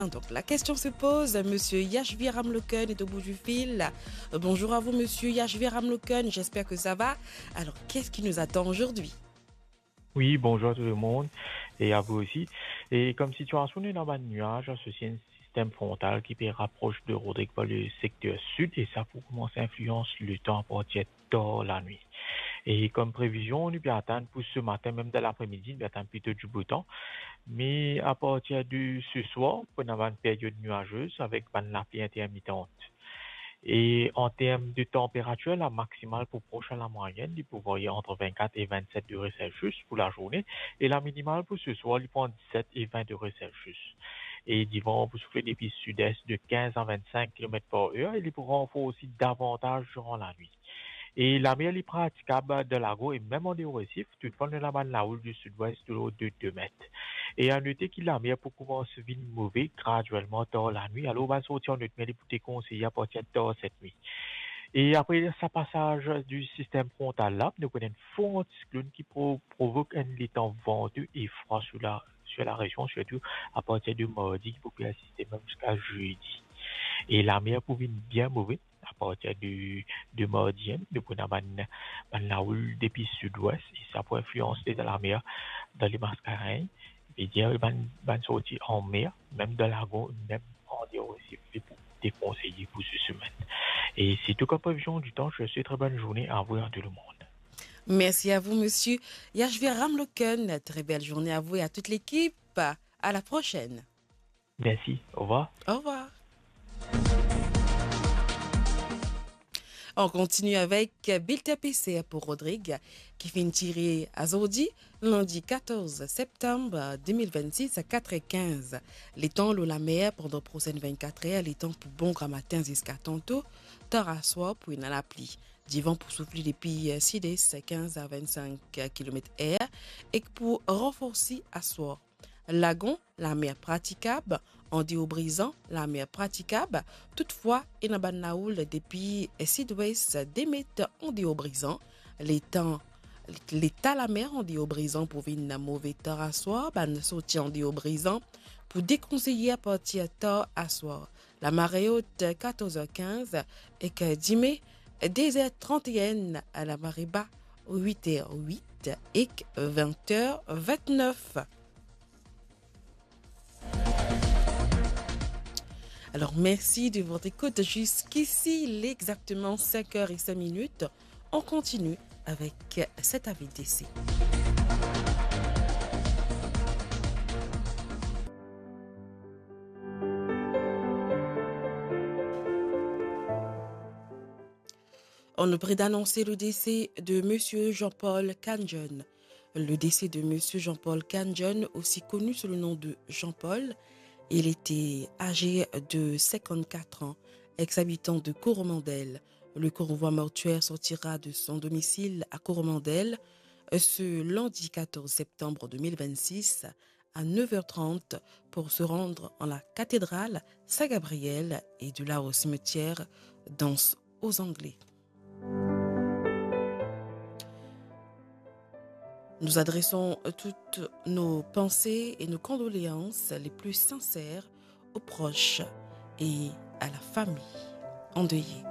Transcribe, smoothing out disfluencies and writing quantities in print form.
Donc, la question se pose, Monsieur Yashvi Ramloken est au bout du fil. Bonjour à vous, Monsieur Yashvi Ramloken, j'espère que ça va. Alors, qu'est-ce qui nous attend aujourd'hui? Oui, bonjour à tout le monde et à vous aussi. Et comme situation est dans un nuage, associé à un système frontal qui rapproche de Rodrigue par le secteur sud et ça pour commencer à influencer le temps à partir de la nuit. Et comme prévision, on peut attendre pour ce matin, même de l'après-midi, on peut attendre plutôt du beau temps. Mais à partir de ce soir, on avoir une période nuageuse avec la pluie intermittente. Et en termes de température, la maximale pour proche à la moyenne, il peut varier entre 24 et 27 degrés Celsius pour la journée. Et la minimale pour ce soir, il prend 17 et 20 degrés Celsius. Et vont vous souffler des pistes sud-est de 15 à 25 km par heure. Et ils pourront faire aussi davantage durant la nuit. Et la mer est praticable de lago et même en des récifs, toutefois, nous avons la houle du sud-ouest de l'eau de 2 mètres. Et à noter que la mer peut commencer à venir mauvais graduellement dans la nuit. Alors, on va sortir en notre mer pour te conseiller à partir de cette nuit. Et après ce passage du système frontal là, nous prenons un fond cyclone qui provoque un temps venteux et froid sur la région, surtout à partir du mardi, qui peut assister même jusqu'à jeudi. Et la mer pouvait bien mauvais à partir du mardi, nous prenons la houle des pistes sud-ouest, et ça peut influencer de la mer dans les mascareilles, et dire, sortir en mer, même dans la lagon, même en dire aussi, pour déconseiller pour ce semaine. Et c'est tout comme prévision du temps. Je vous souhaite très bonne journée à vous et à tout le monde. Merci à vous, Monsieur Yashvi Ramloken. Très belle journée à vous et à toute l'équipe. À la prochaine. Merci. Au revoir. Au revoir. On continue avec Bilta PC pour Rodrigue qui finit tirer à Zodi lundi 14 septembre 2026 à 4h15. Les temps l'eau la mer pendant la prochaine 24 heures, les temps pour bon grand matin jusqu'à tantôt, tard à soir pour une la pluie. Divan pour souffler depuis 6 15 à 25 km/h et pour renforcer à soir. Lagon, la mer praticable. En brisant, la mer praticable. Toutefois, il y a un depuis sud-ouest d'émettre en brisant. L'état la mer en brisant pour venir mauvais tard à soir, sorti en brisant pour déconseiller à partir tard à soir. La marée haute 14h15 et que 10 mai 10h31 à la marée bas 8h08 et 20h29. Alors, merci de votre écoute jusqu'ici, il est exactement 5h05. On continue avec cet avis d'essai. On nous prie d'annoncer le décès de M. Jean-Paul Kanjon. Le décès de M. Jean-Paul Kanjon, aussi connu sous le nom de Jean-Paul, il était âgé de 54 ans, ex-habitant de Coromandel. Le convoi mortuaire sortira de son domicile à Coromandel ce lundi 14 septembre 2026 à 9h30 pour se rendre en la cathédrale Saint-Gabriel et de là au cimetière d'Anse aux Anglais. Nous adressons toutes nos pensées et nos condoléances les plus sincères aux proches et à la famille endeuillée.